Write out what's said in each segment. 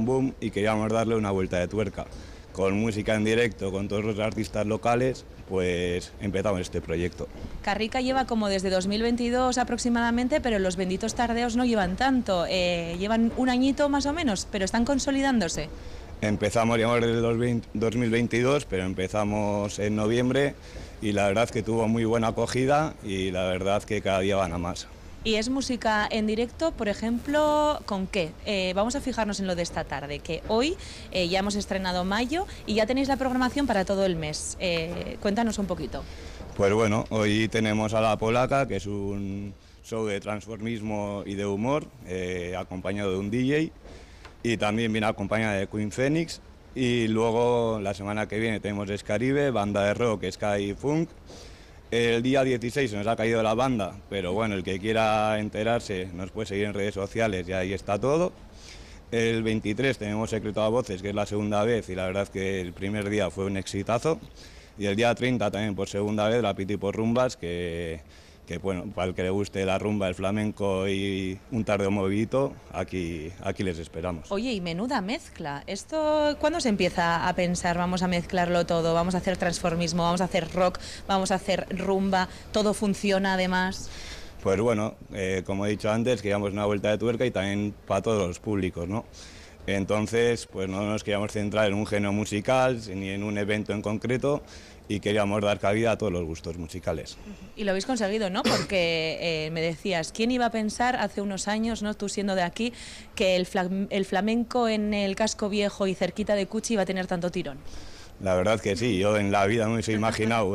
boom y queríamos darle una vuelta de tuerca. Con música en directo, con todos los artistas locales, pues empezamos este proyecto. Carrica lleva como desde 2022 aproximadamente, pero los benditos tardeos no llevan tanto, llevan un añito más o menos, pero están consolidándose. Empezamos, digamos, desde el 2022, pero empezamos en noviembre y la verdad que tuvo muy buena acogida y la verdad que cada día van a más. ¿Y es música en directo, por ejemplo, con qué? Vamos a fijarnos en lo de esta tarde, que hoy ya hemos estrenado mayo y ya tenéis la programación para todo el mes. Cuéntanos un poquito. Pues bueno, hoy tenemos a La Polaca, que es un show de transformismo y de humor, acompañado de un DJ, y también viene acompañada de Queen Phoenix, y luego la semana que viene tenemos Scaribe, banda de rock, ska y funk. El día 16 se nos ha caído la banda, pero bueno, el que quiera enterarse nos puede seguir en redes sociales y ahí está todo. El 23 tenemos Secreto a Voces, que es la segunda vez y la verdad que el primer día fue un exitazo. Y el día 30 también por segunda vez la Piti por Rumbas, que bueno, para el que le guste la rumba, el flamenco y un tardeo movidito, aquí les esperamos. Oye, y menuda mezcla. ¿Esto cuándo se empieza a pensar, vamos a mezclarlo todo, vamos a hacer transformismo, vamos a hacer rock, vamos a hacer rumba, todo funciona además? Pues bueno, como he dicho antes, queríamos una vuelta de tuerca y también para todos los públicos, ¿no? Entonces, pues no nos queríamos centrar en un género musical ni en un evento en concreto y queríamos dar cabida a todos los gustos musicales. Y lo habéis conseguido, ¿no? Porque me decías, ¿quién iba a pensar hace unos años, ¿no? Tú siendo de aquí, que el flamenco en el casco viejo y cerquita de Cuchi iba a tener tanto tirón? La verdad que sí, yo en la vida no me hubiese imaginado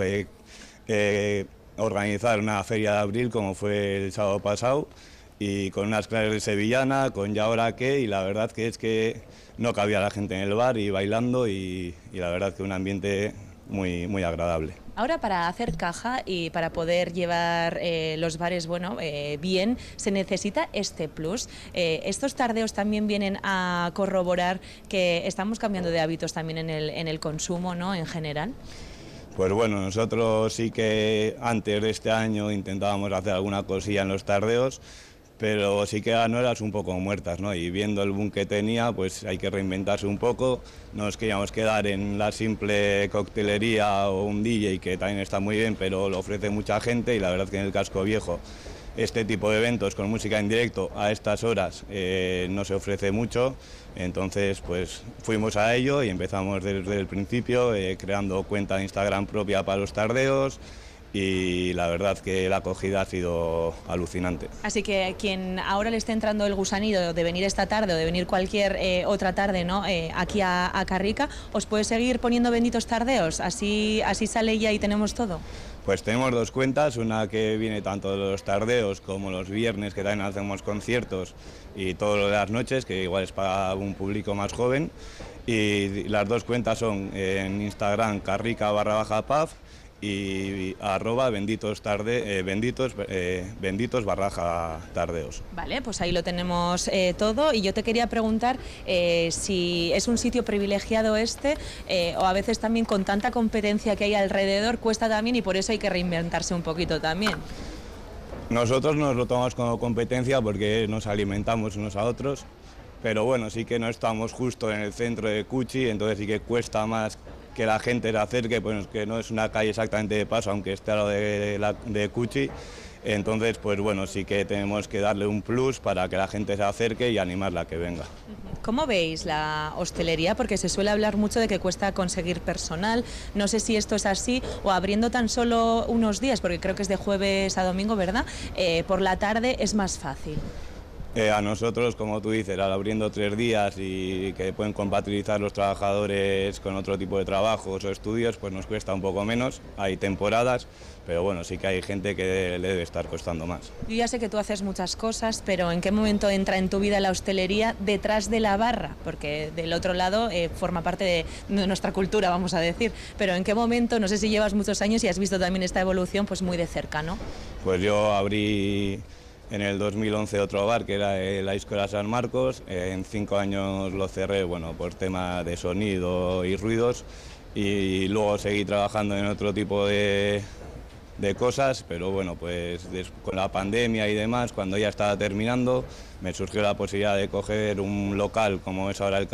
organizar una feria de abril como fue el sábado pasado, y con unas clases de sevillana, con ya ahora qué, y la verdad que es que no cabía la gente en el bar y bailando y la verdad que un ambiente muy, muy agradable. Ahora, para hacer caja y para poder llevar los bares bien, se necesita este plus. Estos tardeos también vienen a corroborar que estamos cambiando de hábitos también en el consumo, ¿no? En general. Pues bueno, nosotros sí que antes de este año intentábamos hacer alguna cosilla en los tardeos, pero sí que eran horas un poco muertas, ¿no? Y viendo el boom que tenía, pues hay que reinventarse un poco. No nos queríamos quedar en la simple coctelería o un DJ, que también está muy bien, pero lo ofrece mucha gente, y la verdad que en el casco viejo este tipo de eventos con música en directo a estas horas no se ofrece mucho. Entonces pues fuimos a ello y empezamos desde el principio creando cuenta de Instagram propia para los tardeos, y la verdad que la acogida ha sido alucinante. Así que quien ahora le esté entrando el gusanillo de venir esta tarde o de venir cualquier otra tarde, ¿no? Aquí a Carrica, os puede seguir poniendo benditos tardeos, así sale ya y tenemos todo. Pues tenemos dos cuentas, una que viene tanto de los tardeos como los viernes, que también hacemos conciertos, y todo lo de las noches, que igual es para un público más joven, y las dos cuentas son en Instagram carrica_pub y @benditos_tardeos. Vale, pues ahí lo tenemos todo, y yo te quería preguntar si es un sitio privilegiado o a veces también con tanta competencia que hay alrededor cuesta también, y por eso hay que reinventarse un poquito también. Nosotros nos lo tomamos como competencia porque nos alimentamos unos a otros, pero bueno, sí que no estamos justo en el centro de Cuchi, entonces sí que cuesta más que la gente se acerque, pues que no es una calle exactamente de paso, aunque esté a lo de Cuchi. Entonces, pues bueno, sí que tenemos que darle un plus para que la gente se acerque y animarla a que venga. ¿Cómo veis la hostelería? Porque se suele hablar mucho de que cuesta conseguir personal. No sé si esto es así, o abriendo tan solo unos días, porque creo que es de jueves a domingo, ¿verdad? Por la tarde es más fácil. A nosotros, como tú dices, al abriendo 3 días y que pueden compatibilizar los trabajadores con otro tipo de trabajos o estudios, pues nos cuesta un poco menos. Hay temporadas, pero bueno, sí que hay gente que le debe estar costando más. Yo ya sé que tú haces muchas cosas, pero ¿en qué momento entra en tu vida la hostelería detrás de la barra? Porque del otro lado forma parte de nuestra cultura, vamos a decir. Pero ¿en qué momento? No sé si llevas muchos años y has visto también esta evolución pues muy de cerca, ¿no? Pues yo abrí en el 2011 otro bar, que era la Escuela San Marcos. En 5 años lo cerré, bueno, por tema de sonido y ruidos, y luego seguí trabajando en otro tipo de cosas, pero bueno, pues con la pandemia y demás, cuando ya estaba terminando, me surgió la posibilidad de coger un local como es ahora el